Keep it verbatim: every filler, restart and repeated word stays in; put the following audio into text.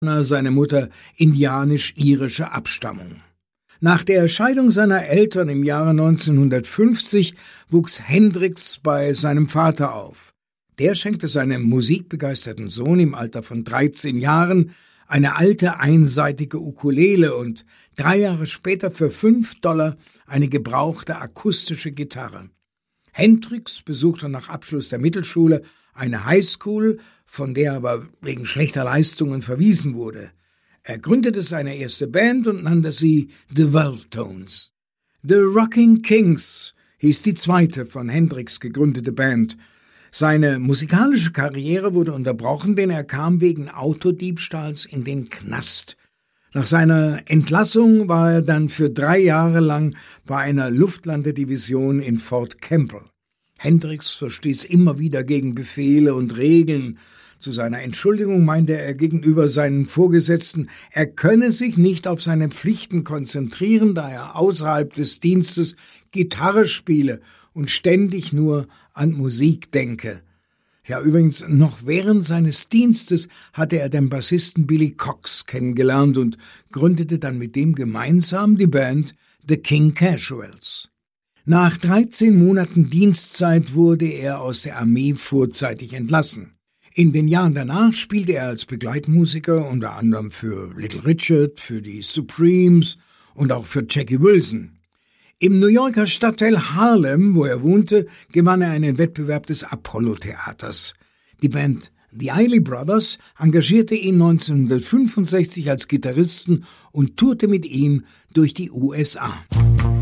seine Mutter indianisch-irischer Abstammung. Nach der Scheidung seiner Eltern im Jahre neunzehnhundertfünfzig wuchs Hendrix bei seinem Vater auf. Der schenkte seinem musikbegeisterten Sohn im Alter von dreizehn Jahren eine alte einseitige Ukulele und drei Jahre später für fünf Dollar eine gebrauchte akustische Gitarre. Hendrix besuchte nach Abschluss der Mittelschule eine Highschool, von der aber wegen schlechter Leistungen verwiesen wurde. Er gründete seine erste Band und nannte sie The Welltones. The Rocking Kings hieß die zweite von Hendrix gegründete Band. Seine musikalische Karriere wurde unterbrochen, denn er kam wegen Autodiebstahls in den Knast. Nach seiner Entlassung war er dann für drei Jahre lang bei einer Luftlandedivision in Fort Campbell. Hendrix verstieß immer wieder gegen Befehle und Regeln. Zu seiner Entschuldigung meinte er gegenüber seinen Vorgesetzten, er könne sich nicht auf seine Pflichten konzentrieren, da er außerhalb des Dienstes Gitarre spiele und ständig nur an Musik denke. Ja, übrigens, noch während seines Dienstes hatte er den Bassisten Billy Cox kennengelernt und gründete dann mit dem gemeinsam die Band The King Casuals. Nach dreizehn Monaten Dienstzeit wurde er aus der Armee vorzeitig entlassen. In den Jahren danach spielte er als Begleitmusiker unter anderem für Little Richard, für die Supremes und auch für Jackie Wilson. Im New Yorker Stadtteil Harlem, wo er wohnte, gewann er einen Wettbewerb des Apollo-Theaters. Die Band The Isley Brothers engagierte ihn neunzehnhundertfünfundsechzig als Gitarristen und tourte mit ihm durch die U S A.